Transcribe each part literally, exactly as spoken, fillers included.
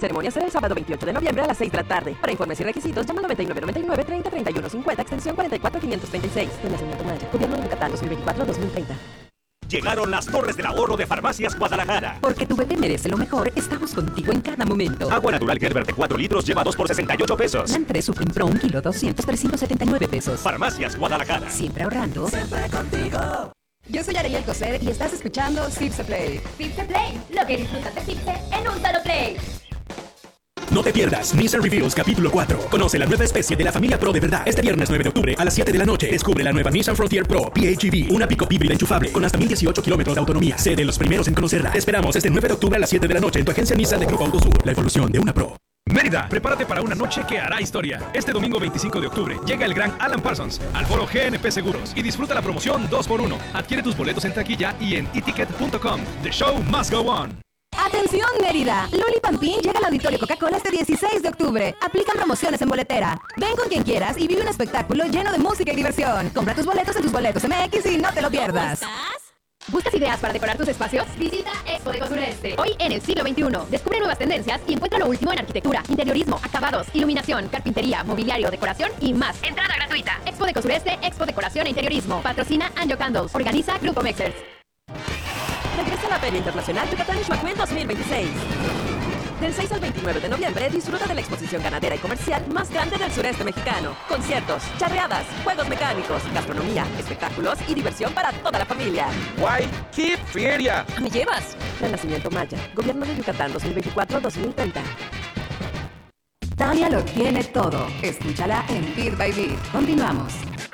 ceremonia será el sábado veintiocho de noviembre a las seis de la tarde. Para informes y requisitos, llama al noventa y nueve noventa y nueve treinta treinta y uno cincuenta, extensión cuarenta y cuatro quinientos treinta y seis. De Nacimiento Maya, Gobierno de Yucatán, dos mil veinticuatro a dos mil treinta. Llegaron las Torres del Ahorro de Farmacias Guadalajara. Porque tu bebé merece lo mejor, estamos contigo en cada momento. Agua natural Gerber de cuatro litros lleva dos por sesenta y ocho pesos. Dan tres Supreme Pro un kilo doscientos, trescientos setenta y nueve pesos. Farmacias Guadalajara. Siempre ahorrando. Siempre contigo. Yo soy Arely Alcocer y estás escuchando Cipse Play. Cipse Play, lo que disfrutas de Cipse en un solo play. No te pierdas Nissan Reviews capítulo cuatro. Conoce la nueva especie de la familia Pro de verdad. Este viernes nueve de octubre a las siete de la noche. Descubre la nueva Nissan Frontier Pro P H E V, una pick-up híbrida enchufable con hasta mil dieciocho kilómetros de autonomía. Sé de los primeros en conocerla. Te esperamos este nueve de octubre a las siete de la noche en tu agencia Nissan de Grupo Autosur. La evolución de una Pro. Mérida, prepárate para una noche que hará historia. Este domingo veinticinco de octubre llega el gran Alan Parsons al foro G N P Seguros y disfruta la promoción dos por uno. Adquiere tus boletos en taquilla y en eticket punto com. The show must go on. ¡Atención, Mérida! Loli Pampín llega al Auditorio Coca-Cola este dieciséis de octubre. Aplican promociones en boletera. Ven con quien quieras y vive un espectáculo lleno de música y diversión. Compra tus boletos en tus boletos M X y no te lo pierdas. ¿Buscas ideas para decorar tus espacios? Visita Expo Deco Sureste. Hoy en el siglo veintiuno. Descubre nuevas tendencias y encuentra lo último en arquitectura, interiorismo, acabados, iluminación, carpintería, mobiliario, decoración y más. Entrada gratuita. Expo Deco Sureste, Expo Decoración e Interiorismo. Patrocina Anjo Candles. Organiza Grupo Mexers. Regresa a la Feria Internacional Yucatán Ixhuacuén dos mil veintiséis. Del seis al veintinueve de noviembre, disfruta de la exposición ganadera y comercial más grande del sureste mexicano. Conciertos, charreadas, juegos mecánicos, gastronomía, espectáculos y diversión para toda la familia. Guay, qué feria. ¿Me llevas? Del Nacimiento Maya, Gobierno de Yucatán dos mil veinticuatro a dos mil treinta. Tania lo tiene todo. Escúchala en Beat by Beat. Continuamos.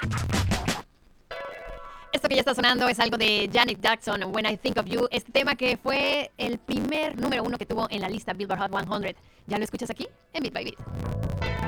Esto que ya está sonando es algo de Janet Jackson, When I Think of You, este tema que fue el primer número uno que tuvo en la lista Billboard Hot cien. ¿Ya lo escuchas aquí? En Beat by Beat.